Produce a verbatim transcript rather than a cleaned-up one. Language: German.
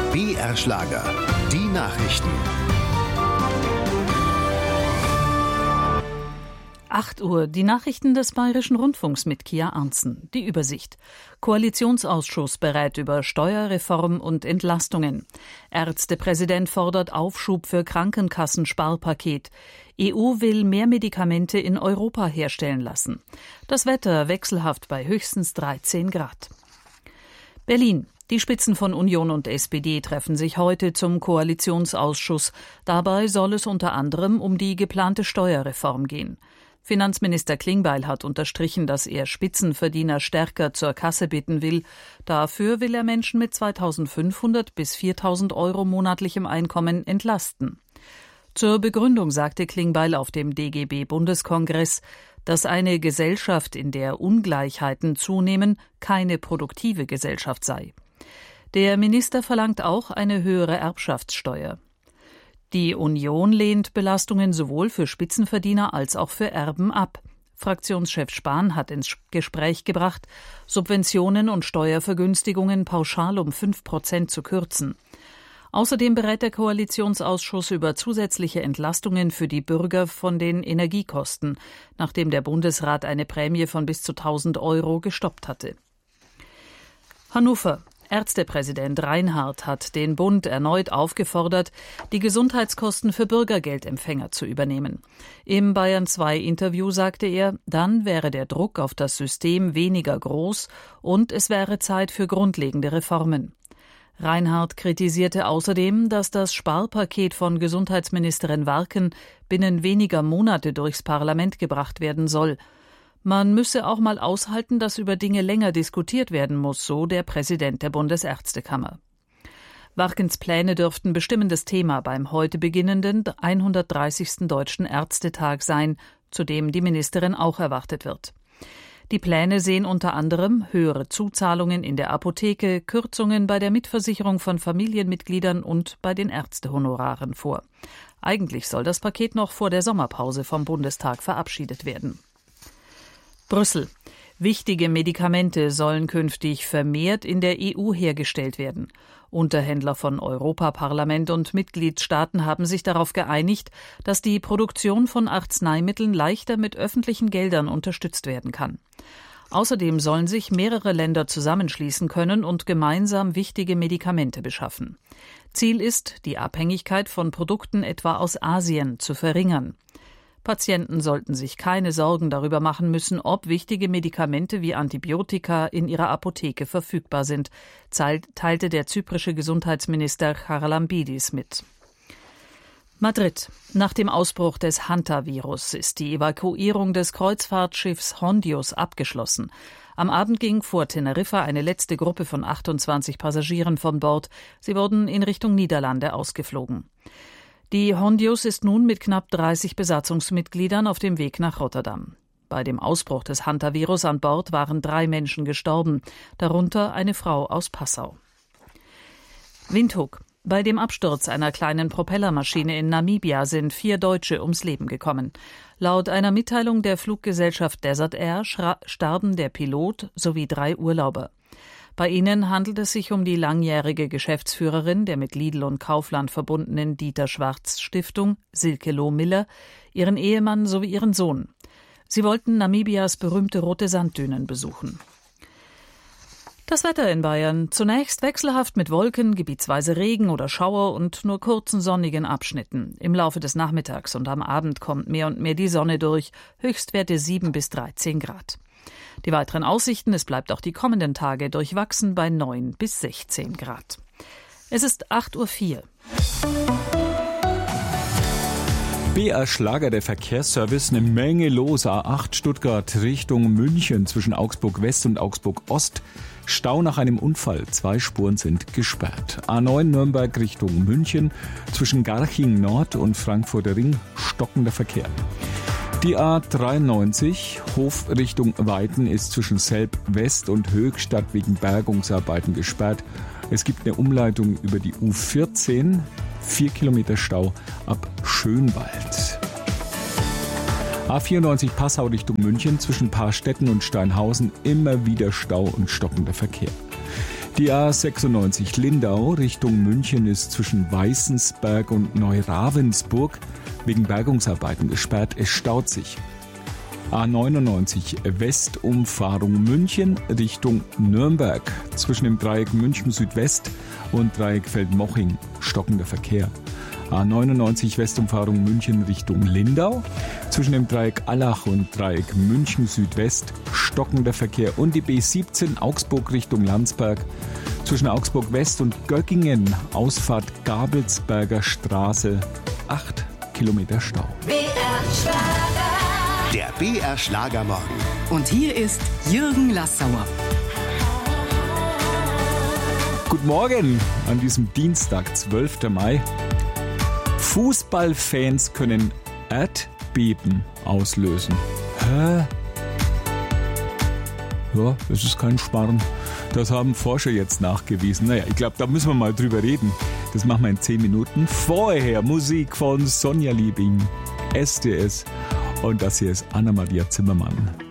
B R Schlager, die Nachrichten. acht Uhr, die Nachrichten des Bayerischen Rundfunks mit Kia Arntzen. Die Übersicht. Koalitionsausschuss berät über Steuerreform und Entlastungen. Ärztepräsident fordert Aufschub für Krankenkassensparpaket. E U will mehr Medikamente in Europa herstellen lassen. Das Wetter wechselhaft bei höchstens dreizehn Grad. Berlin. Die Spitzen von Union und S P D treffen sich heute zum Koalitionsausschuss. Dabei soll es unter anderem um die geplante Steuerreform gehen. Finanzminister Klingbeil hat unterstrichen, dass er Spitzenverdiener stärker zur Kasse bitten will. Dafür will er Menschen mit zweitausendfünfhundert bis viertausend Euro monatlichem Einkommen entlasten. Zur Begründung sagte Klingbeil auf dem D G B-Bundeskongress, dass eine Gesellschaft, in der Ungleichheiten zunehmen, keine produktive Gesellschaft sei. Der Minister verlangt auch eine höhere Erbschaftssteuer. Die Union lehnt Belastungen sowohl für Spitzenverdiener als auch für Erben ab. Fraktionschef Spahn hat ins Gespräch gebracht, Subventionen und Steuervergünstigungen pauschal um fünf Prozent zu kürzen. Außerdem berät der Koalitionsausschuss über zusätzliche Entlastungen für die Bürger von den Energiekosten, nachdem der Bundesrat eine Prämie von bis zu tausend Euro gestoppt hatte. Hannover. Ärztepräsident Reinhardt hat den Bund erneut aufgefordert, die Gesundheitskosten für Bürgergeldempfänger zu übernehmen. Im Bayern zwei Interview sagte er, dann wäre der Druck auf das System weniger groß und es wäre Zeit für grundlegende Reformen. Reinhardt kritisierte außerdem, dass das Sparpaket von Gesundheitsministerin Warken binnen weniger Monate durchs Parlament gebracht werden soll. Man müsse auch mal aushalten, dass über Dinge länger diskutiert werden muss, so der Präsident der Bundesärztekammer. Warkens Pläne dürften bestimmendes Thema beim heute beginnenden hundertdreißigsten Deutschen Ärztetag sein, zu dem die Ministerin auch erwartet wird. Die Pläne sehen unter anderem höhere Zuzahlungen in der Apotheke, Kürzungen bei der Mitversicherung von Familienmitgliedern und bei den Ärztehonoraren vor. Eigentlich soll das Paket noch vor der Sommerpause vom Bundestag verabschiedet werden. Brüssel. Wichtige Medikamente sollen künftig vermehrt in der E U hergestellt werden. Unterhändler von Europaparlament und Mitgliedstaaten haben sich darauf geeinigt, dass die Produktion von Arzneimitteln leichter mit öffentlichen Geldern unterstützt werden kann. Außerdem sollen sich mehrere Länder zusammenschließen können und gemeinsam wichtige Medikamente beschaffen. Ziel ist, die Abhängigkeit von Produkten etwa aus Asien zu verringern. Patienten sollten sich keine Sorgen darüber machen müssen, ob wichtige Medikamente wie Antibiotika in ihrer Apotheke verfügbar sind, teilte der zyprische Gesundheitsminister Charalambidis mit. Madrid. Nach dem Ausbruch des Hanta-Virus ist die Evakuierung des Kreuzfahrtschiffs Hondios abgeschlossen. Am Abend ging vor Teneriffa eine letzte Gruppe von achtundzwanzig Passagieren von Bord. Sie wurden in Richtung Niederlande ausgeflogen. Die Hondios ist nun mit knapp dreißig Besatzungsmitgliedern auf dem Weg nach Rotterdam. Bei dem Ausbruch des Hanta-Virus an Bord waren drei Menschen gestorben, darunter eine Frau aus Passau. Windhoek. Bei dem Absturz einer kleinen Propellermaschine in Namibia sind vier Deutsche ums Leben gekommen. Laut einer Mitteilung der Fluggesellschaft Desert Air starben der Pilot sowie drei Urlauber. Bei ihnen handelt es sich um die langjährige Geschäftsführerin der mit Lidl und Kaufland verbundenen Dieter-Schwarz-Stiftung, Silke Lohmiller, ihren Ehemann sowie ihren Sohn. Sie wollten Namibias berühmte rote Sanddünen besuchen. Das Wetter in Bayern. Zunächst wechselhaft mit Wolken, gebietsweise Regen oder Schauer und nur kurzen sonnigen Abschnitten. Im Laufe des Nachmittags und am Abend kommt mehr und mehr die Sonne durch, Höchstwerte sieben bis dreizehn Grad. Die weiteren Aussichten, es bleibt auch die kommenden Tage durchwachsen bei neun bis sechzehn Grad. Es ist acht Uhr vier. B R Schlager, der Verkehrsservice, eine Menge los. A acht Stuttgart Richtung München zwischen Augsburg West und Augsburg Ost. Stau nach einem Unfall. Zwei Spuren sind gesperrt. A neun Nürnberg Richtung München zwischen Garching Nord und Frankfurter Ring stockender Verkehr. Die A dreiundneunzig Hof Richtung Weiden ist zwischen Selb West und Höchstadt wegen Bergungsarbeiten gesperrt. Es gibt eine Umleitung über die U vierzehn, vier Kilometer Stau ab Schönwald. A vierundneunzig Passau Richtung München zwischen Paarstetten und Steinhausen immer wieder Stau und stockender Verkehr. Die A sechsundneunzig Lindau Richtung München ist zwischen Weißensberg und Neuravensburg wegen Bergungsarbeiten gesperrt. Es staut sich. A neunundneunzig Westumfahrung München Richtung Nürnberg. Zwischen dem Dreieck München Südwest und Dreieck Feldmoching stockender Verkehr. A neunundneunzig Westumfahrung München Richtung Lindau. Zwischen dem Dreieck Allach und Dreieck München Südwest stockender Verkehr. Und die B siebzehn Augsburg Richtung Landsberg. Zwischen Augsburg West und Göggingen Ausfahrt Gabelsberger Straße. Acht Kilometer Stau. B R Schlager. Der B R Schlagermorgen. Und hier ist Jürgen Lassauer. Guten Morgen an diesem Dienstag, zwölften Mai. Fußballfans können Erdbeben auslösen. Hä? Ja, das ist kein Sparren. Das haben Forscher jetzt nachgewiesen. Naja, ich glaube, da müssen wir mal drüber reden. Das machen wir in zehn Minuten. Vorher Musik von Sonja Liebing, S D S. Und das hier ist Anna-Maria Zimmermann.